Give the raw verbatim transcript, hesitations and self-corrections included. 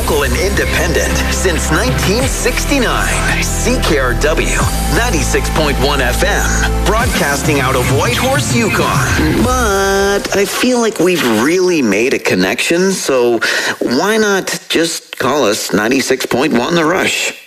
local and independent since nineteen sixty-nine. C K R W, ninety-six point one F M, broadcasting out of Whitehorse, Yukon. But I feel like we've really made a connection, so why not just call us ninety-six point one The Rush?